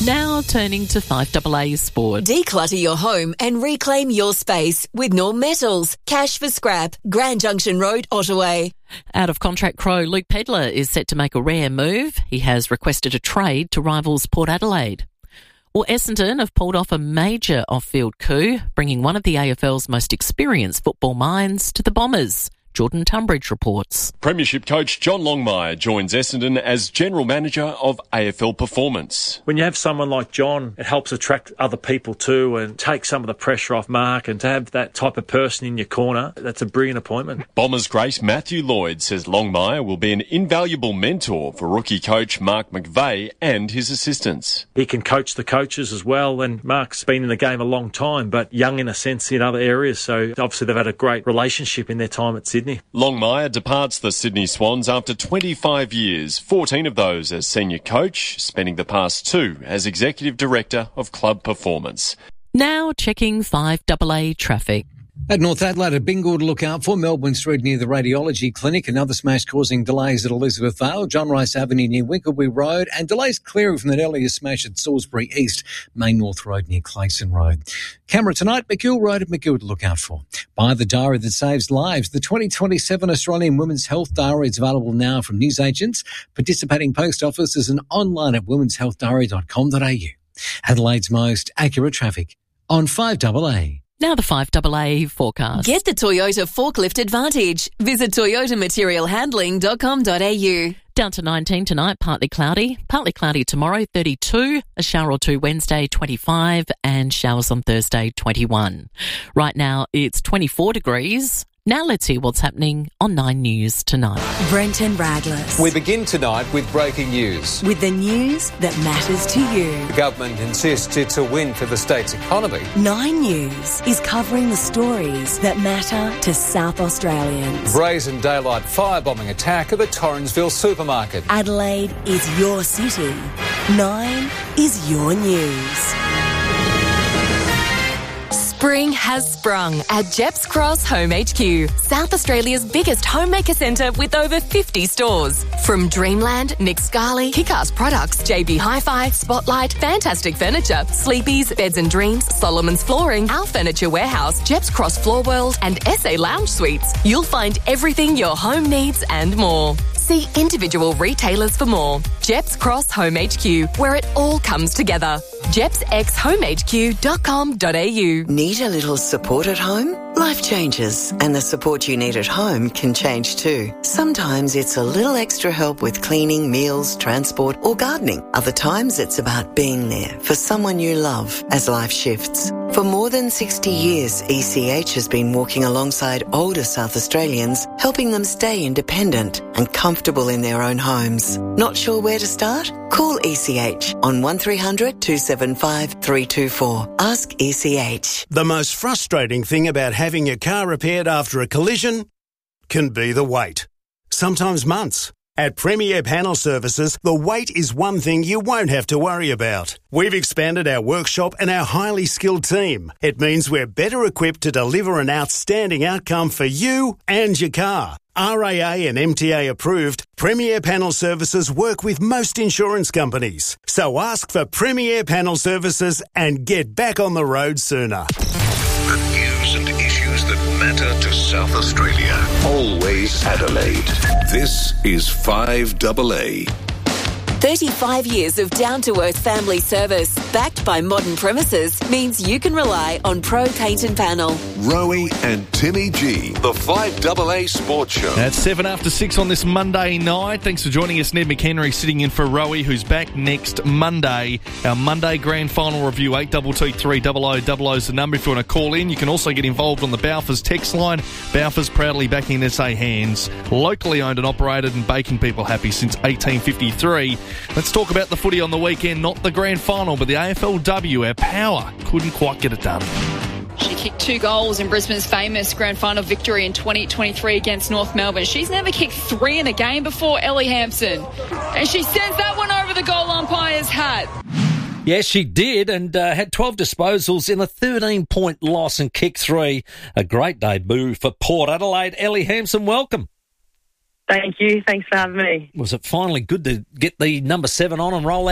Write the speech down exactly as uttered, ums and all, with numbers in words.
Now turning to five A A sport. Declutter your home and reclaim your space with Norm Metals. Cash for scrap. Grand Junction Road, Ottaway. Out of contract Crow Luke Pedlar is set to make a rare move. He has requested a trade to rivals Port Adelaide. Well, Essendon have pulled off a major off-field coup, bringing one of the A F L's most experienced football minds to the Bombers. Jordan Tunbridge reports. Premiership coach John Longmire joins Essendon as General Manager of A F L Performance. When you have someone like John, it helps attract other people too and take some of the pressure off Mark, and to have that type of person in your corner, that's a brilliant appointment. Bombers great Matthew Lloyd says Longmire will be an invaluable mentor for rookie coach Mark McVeigh and his assistants. He can coach the coaches as well, and Mark's been in the game a long time, but young in a sense in other areas, so obviously they've had a great relationship in their time at Sydney. Longmire departs the Sydney Swans after twenty-five years, fourteen of those as senior coach, spending the past two as Executive Director of Club Performance. Now checking five A A traffic. At North Adelaide, a bingo to look out for. Melbourne Street near the Radiology Clinic. Another smash causing delays at Elizabeth Vale. John Rice Avenue near Winkleby Road. And delays clearing from that earlier smash at Salisbury East. Main North Road near Clayson Road. Camera tonight, McGill Road at McGill to look out for. Buy the diary that saves lives. The twenty twenty-seven Australian Women's Health Diary is available now from newsagents, participating post offices and online at womens health diary dot com dot a u. Adelaide's most accurate traffic on five A A. Now the five A A forecast. Get the Toyota Forklift Advantage. Visit toyota material handling dot com dot a u. Down to nineteen tonight, partly cloudy. Partly cloudy tomorrow, thirty-two. A shower or two Wednesday, twenty-five. And showers on Thursday, twenty-one. Right now, it's twenty-four degrees. Now let's see what's happening on Nine News tonight. Brenton Radless. We begin tonight with breaking news. With the news that matters to you. The government insists it's a win for the state's economy. Nine News is covering the stories that matter to South Australians. Brazen daylight firebombing attack at the Torrensville supermarket. Adelaide is your city. Nine is your news. Spring has sprung at Jeps Cross Home H Q, South Australia's biggest homemaker centre with over fifty stores. From Dreamland, Nick Scali, Kick-Ass Products, J B Hi-Fi, Spotlight, Fantastic Furniture, Sleepy's, Beds and Dreams, Solomon's Flooring, Our Furniture Warehouse, Jeps Cross Floor World and S A Lounge Suites. You'll find everything your home needs and more. See individual retailers for more. Jeps Cross Home H Q, where it all comes together. jeps x home h q dot com dot a u. Need a little support at home? Life changes, and the support you need at home can change too. Sometimes it's a little extra help with cleaning, meals, transport, or gardening. Other times it's about being there for someone you love as life shifts. For more than sixty years, E C H has been walking alongside older South Australians, helping them stay independent and comfortable in their own homes. Not sure where to start? Call E C H on one three hundred two seven five three two four. Ask E C H. The most frustrating thing about having your car repaired after a collision can be the wait. Sometimes months. At Premier Panel Services, the wait is one thing you won't have to worry about. We've expanded our workshop and our highly skilled team. It means we're better equipped to deliver an outstanding outcome for you and your car. R A A and M T A approved, Premier Panel Services work with most insurance companies. So ask for Premier Panel Services and get back on the road sooner. The news and issues that matter to South Australia. Always Adelaide. This is five A A. thirty-five years of down-to-earth family service, backed by modern premises, means you can rely on Pro Paint and Panel. Rowie and Timmy G, the five A A Sports Show. At seven after six on this Monday night. Thanks for joining us. Ned McHenry sitting in for Rowie, who's back next Monday. Our Monday grand final review, eight two two three double oh double oh is the number if you want to call in. You can also get involved on the Balfours text line. Balfours proudly backing S A hands. Locally owned and operated and baking people happy since eighteen fifty-three. Let's talk about the footy on the weekend, not the grand final, but the A F L W. Our power couldn't quite get it done. She kicked two goals in Brisbane's famous grand final victory in twenty twenty-three against North Melbourne. She's never kicked three in a game before, Ellie Hampson. And she sends that one over the goal umpire's hat. Yes, she did, and uh, had twelve disposals in a thirteen-point loss and kicked three. A great debut for Port Adelaide. Ellie Hampson, welcome. Thank you. Thanks for having me. Was it finally good to get the number seven on and roll out?